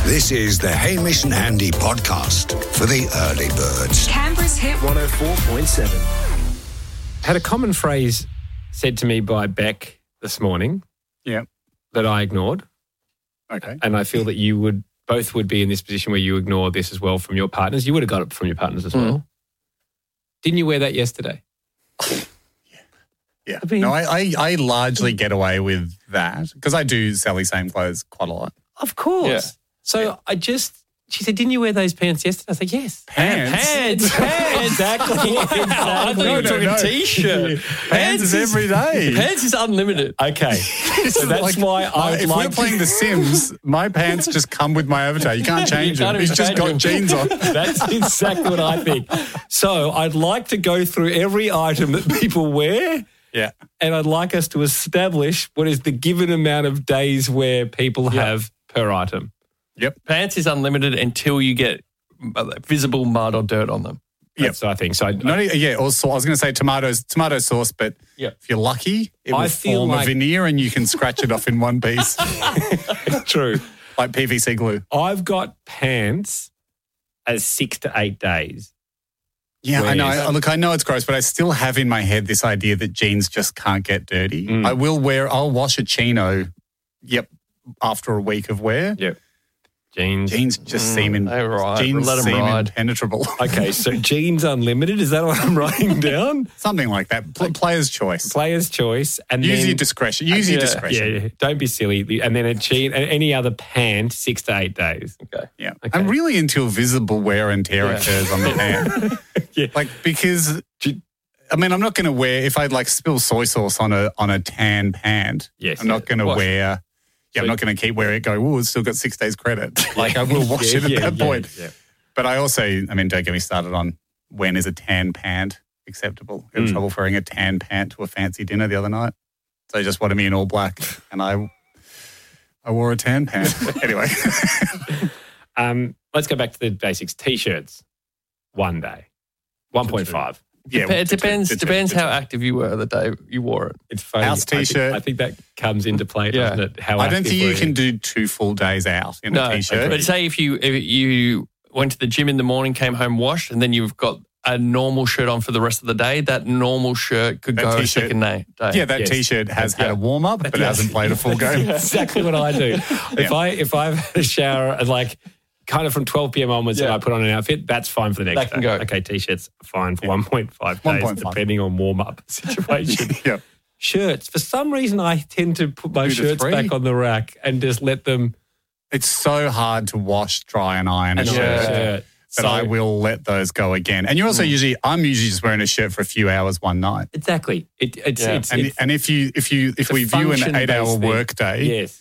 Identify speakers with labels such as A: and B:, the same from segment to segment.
A: This is the Hamish and Andy podcast for the early birds.
B: Canberra's Hit
C: 104.7. Had a common phrase said to me by Beck this morning.
D: Yeah.
C: That I ignored.
D: Okay.
C: And I feel that you would be in this position where you ignore this as well from your partners. You would have got it from your partners as well. Didn't you wear that yesterday?
D: Yeah.
C: I mean-
D: No, I largely get away with that because I do sell the same clothes quite a lot.
C: Of course.
D: Yeah.
C: So she said, didn't you wear those pants yesterday? I was like, yes.
D: Pants?
C: Exactly.
E: I thought you were talking T-shirt.
D: Pants is every day.
E: Pants is unlimited.
C: Okay. So that's why
D: if we're playing The Sims, my pants just come with my avatar. You can't change
E: can't
D: them. He's
E: even
D: just got
E: change
D: jeans on.
C: That's exactly what I think. So I'd like to go through every item that people wear.
D: Yeah.
C: And I'd like us to establish what is the given amount of days wear people have per item.
D: Yep.
E: Pants is unlimited until you get visible mud or dirt on them.
D: Yep.
C: That's what I think. So
D: Also, I was going to say tomato sauce, but if you're lucky, it will form a veneer and you can scratch it off in one piece.
C: True.
D: Like PVC glue.
C: I've got pants as 6 to 8 days.
D: Yeah, I know.
C: Wears.
D: Look, I know it's gross, but I still have in my head this idea that jeans just can't get dirty. I'll wash a chino, after a week of wear.
C: Yep. Jeans
D: just seem
E: jeans let 'em
D: seem
E: ride.
D: impenetrable.
C: Okay, so jeans unlimited, is that what I'm writing down?
D: Something like that. Player's choice.
C: Player's choice. And
D: Use
C: then,
D: your discretion. Use your discretion.
C: Yeah, don't be silly. And then a jean and any other pant, 6 to 8 days.
E: Okay.
D: Yeah.
C: Okay.
D: And really until visible wear and tear occurs on the pant.
C: Yeah.
D: Because I'm not going to wear, if I'd spill soy sauce on a tan pant, I'm not going to wear... Yeah, I'm not going to keep wearing it going, it's still got 6 days credit. I will wash it at that point.
C: Yeah.
D: But I also, don't get me started on when is a tan pant acceptable. I had trouble wearing a tan pant to a fancy dinner the other night. So they just wanted me in all black and I wore a tan pant. Anyway.
C: Let's go back to the basics. T-shirts, 1 day, 1.5.
D: Yeah,
E: It depends how active you were the day you wore it.
C: It's funny.
D: House T-shirt.
C: I think that comes into play, doesn't it? How
D: I don't think you
C: active
D: can do 2 full days out in a T-shirt.
E: But say if you went to the gym in the morning, came home, washed, and then you've got a normal shirt on for the rest of the day, that normal shirt could go a second day.
D: Yeah, that T-shirt has had a warm-up, but hasn't played a full game.
C: Exactly what I do. If I've had a shower and kind of from 12 p.m. onwards and I put on an outfit, that's fine for the next day.
E: can go.
C: Okay, T-shirts fine for 1.5 days,
D: 1.5.
C: depending on warm-up situation.
D: Yeah.
C: Shirts. For some reason, I tend to put my
D: 2 to
C: shirts
D: 3.
C: back on the rack and just let them...
D: It's so hard to wash, dry and iron a shirt. But I will let those go again. And you're also I'm usually just wearing a shirt for a few hours one night.
C: Exactly. It's
D: And if we view an 8-hour work day,
C: yes,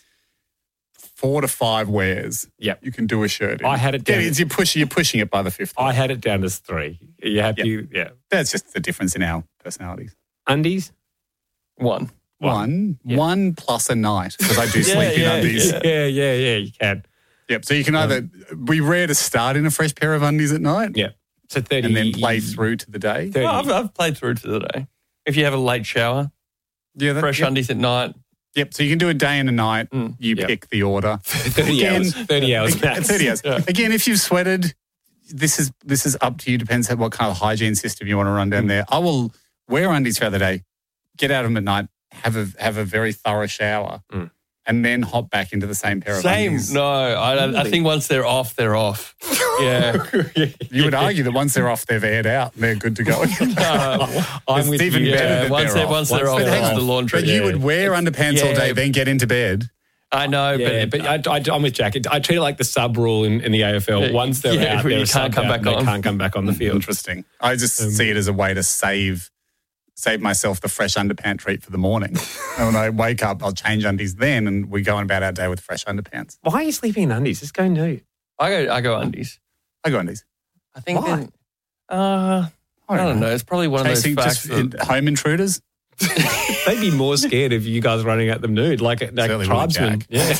D: 4 to 5 wears.
C: Yep.
D: You can do a shirt.
C: I had it down.
D: You're pushing it by the 5th.
C: I had it down as 3. Are you happy? Yeah.
D: That's just the difference in our personalities.
C: Undies?
E: 1.
D: One plus a night because I do sleep in undies.
C: Yeah, you can.
D: Yep. So you can either be rare to start in a fresh pair of undies at night.
C: Yeah. So 30.
D: And then play through to the day.
C: 30.
E: I've played through to the day. If you have a late shower, fresh undies at night.
D: Yep. So you can do a day and a night. You pick the order.
C: 30 hours. 30 hours max.
D: 30 hours.
E: Yeah.
D: Again, if you've sweated, this is up to you. Depends on what kind of hygiene system you want to run down there. I will wear undies throughout the day, get out of them at night, have a very thorough shower, and then hop back into the same pair of undies.
E: No, I think once they're off, they're off. Yeah.
D: You would argue that once they're off, they've aired out and they're good to go.
C: I'm with
D: even
C: you.
D: better
E: Yeah,
D: that
E: once
D: they're off.
E: they're off,
D: But hang
E: that's
D: on.
E: the laundry.
D: But you would wear underpants all day,
E: Yeah.
D: then get into bed.
E: I know,
C: Yeah, but I'm with Jack. I treat it like the sub rule in the AFL. Once they're out,
E: you
C: they're
E: can't come back
C: they
E: on.
C: can't come back on the field.
D: Interesting. I just see it as a way to save myself the fresh underpant treat for the morning. And when I wake up, I'll change undies then, and we go on about our day with fresh underpants.
C: Why are you sleeping in undies? Just go new.
E: I go undies.
D: I go undies.
E: I think.
C: Why?
E: I don't know. It's probably one of those
D: Chasing
E: facts.
D: just home intruders.
C: They'd be more scared of you guys running at them nude, like
D: Certainly
C: tribesmen.
D: would,
C: Yeah.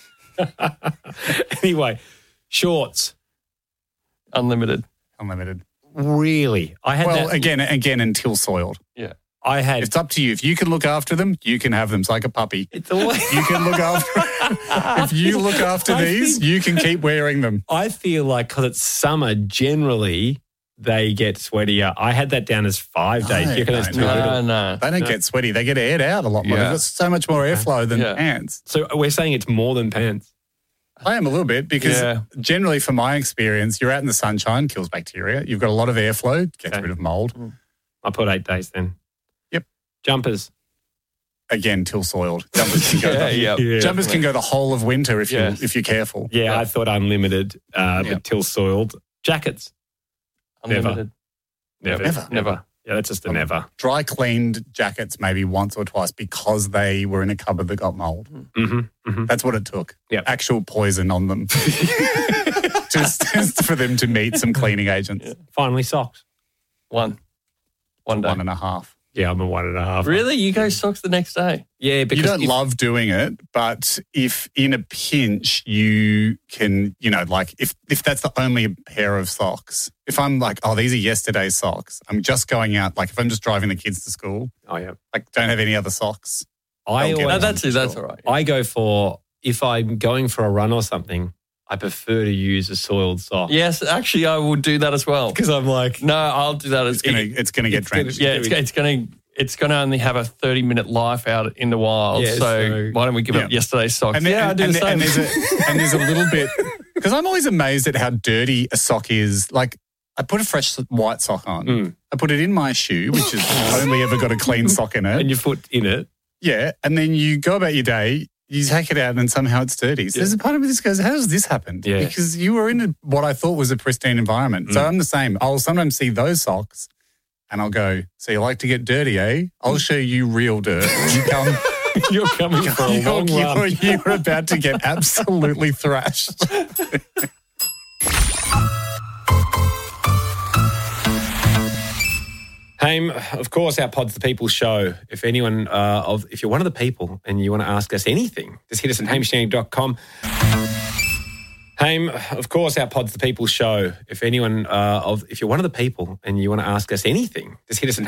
C: Anyway, shorts.
E: Unlimited.
C: Really? I had
D: Well,
C: that.
D: again, until soiled.
E: Yeah.
C: I had.
D: It's up to you. If you can look after them, you can have them. It's like a puppy.
C: It's always.
D: You can look after If you look after these, you can keep wearing them.
C: I feel like because it's summer, generally they get sweatier. I had that down as 5 days.
D: No,
C: You reckon that's too
D: no.
C: little?
E: No.
D: They don't get sweaty. They get aired out a lot more.
E: Yeah.
D: They've got so much more airflow than
E: Yeah.
D: pants.
C: So we're saying it's more than pants.
D: I am a little bit because generally from my experience, you're out in the sunshine, kills bacteria. You've got a lot of airflow, gets rid of mold.
C: I put 8 days then.
D: Yep.
C: Jumpers.
D: Again, till soiled. Jumpers can go, Jumpers can go the whole of winter if you're careful.
C: Yeah, I thought unlimited, but till soiled. Jackets.
E: Unlimited.
C: Never. Yeah, that's just a never.
D: Dry cleaned jackets maybe once or twice because they were in a cupboard that got mold. That's what it took.
C: Yep.
D: Actual poison on them. just for them to meet some cleaning agents.
E: Yeah.
C: Finally, socks.
E: One day.
D: 1.5.
C: Yeah, I'm a 1.5.
E: Really? You go socks the next day?
C: Yeah, because
D: You don't love doing it, but if in a pinch you can, like if that's the only pair of socks, if I'm like, oh, these are yesterday's socks, I'm just going out, like if I'm just driving the kids to school,
C: Oh, yeah.
D: like don't have any other socks.
C: I
D: I'll get
C: always,
D: them.
E: That's all right.
C: I go for, if I'm going for a run or something, I prefer to use a soiled sock.
E: Yes, actually, I will do that as well.
C: Because I'm like,
E: No, I'll do that as
D: It's gonna get drenched.
E: it's going to only have a 30-minute life out in the wild.
C: Yeah,
E: so
C: so-
E: why don't we give up yesterday's socks?
D: And then,
E: I do the same.
D: and there's a little bit, because I'm always amazed at how dirty a sock is. Like, I put a fresh white sock on. I put it in my shoe, which has only ever got a clean sock in it.
C: and your foot in it.
D: Yeah, and then you go about your day, you take it out, and somehow it's dirty. So there's a part of me that goes, how does this happen?
C: Yeah.
D: Because you were in what I thought was a pristine environment. So I'm the same. I'll sometimes see those socks, and I'll go, so you like to get dirty, eh? I'll show you real dirt. You come...
C: You're coming for a long run.
D: You're about to get absolutely thrashed.
C: Haim, of course, our Pod's the People show. If anyone, if you're one of the people and you want to ask us anything, just hit us at hamishandy.com. Haim, of course, our Pod's the People show. If anyone, if you're one of the people and you want to ask us anything, just hit us at